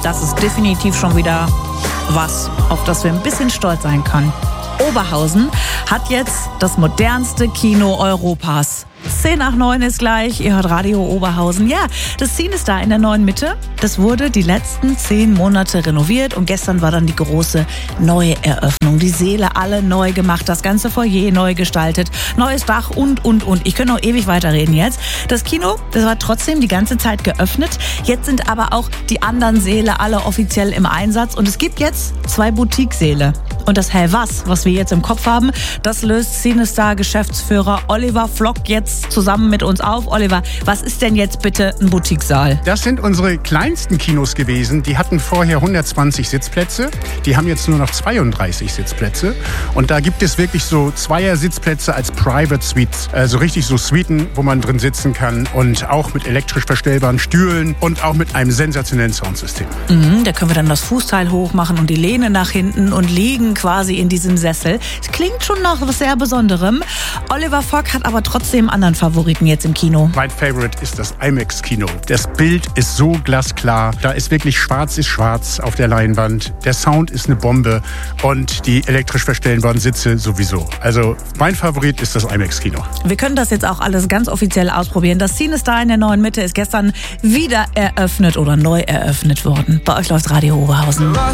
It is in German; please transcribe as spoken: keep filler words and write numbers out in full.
das ist definitiv schon wieder was, auf das wir ein bisschen stolz sein können. Oberhausen hat jetzt das modernste Kino Europas. zehn nach neun ist gleich, ihr hört Radio Oberhausen. Ja, das Scene ist da in der neuen Mitte. Das wurde die letzten zehn Monate renoviert und gestern war dann die große Neueröffnung. Die Säle alle neu gemacht, das ganze Foyer neu gestaltet, neues Dach und, und, und. Ich könnte noch ewig weiterreden jetzt. Das Kino, das war trotzdem die ganze Zeit geöffnet. Jetzt sind aber auch die anderen Säle alle offiziell im Einsatz und es gibt jetzt zwei Boutique-Säle. Und das Hell was, was wir jetzt im Kopf haben, das löst Cinestar-Geschäftsführer Oliver Flock jetzt zusammen mit uns auf. Oliver, was ist denn jetzt bitte ein Boutique-Saal? Das sind unsere kleinsten Kinos gewesen. Die hatten vorher hundertzwanzig Sitzplätze. Die haben jetzt nur noch zweiunddreißig Sitzplätze. Und da gibt es wirklich so Zweier-Sitzplätze als Private Suites. Also richtig so Suiten, wo man drin sitzen kann. Und auch mit elektrisch verstellbaren Stühlen und auch mit einem sensationellen Soundsystem. Mhm, da können wir dann das Fußteil hochmachen und die Lehne nach hinten und liegen quasi in diesem Sessel. Es klingt schon nach was sehr Besonderem. Oliver Flock hat aber trotzdem einen anderen Favoriten jetzt im Kino. Mein Favorite ist das IMAX-Kino. Das Bild ist so glasklar. Da ist wirklich schwarz ist schwarz auf der Leinwand. Der Sound ist eine Bombe und die elektrisch verstellbaren Sitze sowieso. Also mein Favorit ist das IMAX-Kino. Wir können das jetzt auch alles ganz offiziell ausprobieren. Das Cinestar in der neuen Mitte ist gestern wieder eröffnet oder neu eröffnet worden. Bei euch läuft Radio Oberhausen.